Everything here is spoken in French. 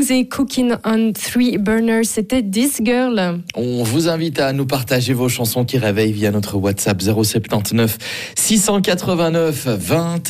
et Cooking on Three Burners, c'était This Girl. On vous invite à nous partager vos chansons qui réveillent via notre WhatsApp 079 689 20